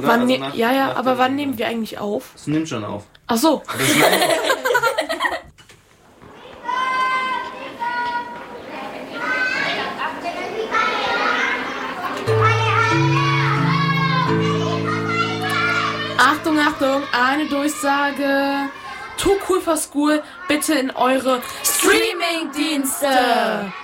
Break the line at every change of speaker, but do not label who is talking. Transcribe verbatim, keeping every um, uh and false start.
oder?
Wann
Also
ne-
nach,
ja, ja,
nach
aber
der-
wann nehmen wir eigentlich auf?
Das nimmt schon auf.
Ach so.
Das schneiden-
Achtung, Achtung, eine Durchsage. Too Cool for School, bitte in eure Streaming-Dienste.